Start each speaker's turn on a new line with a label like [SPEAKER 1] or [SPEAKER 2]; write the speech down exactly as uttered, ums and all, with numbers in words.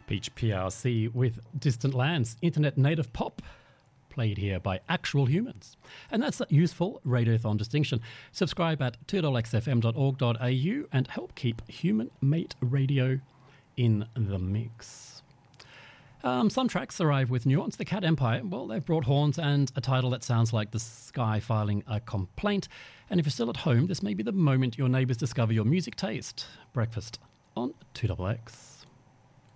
[SPEAKER 1] Beach P R C with Distant Lands, Internet Native Pop, played here by Actual Humans. And that's a useful radiothon distinction. Subscribe at two x f m dot org dot a u and help keep Human Mate Radio in the mix. Um, some tracks arrive with nuance. The Cat Empire, well, they've brought horns and a title that sounds like the sky filing a complaint. And if you're still at home, this may be the moment your neighbours discover your music taste. Breakfast on two X X.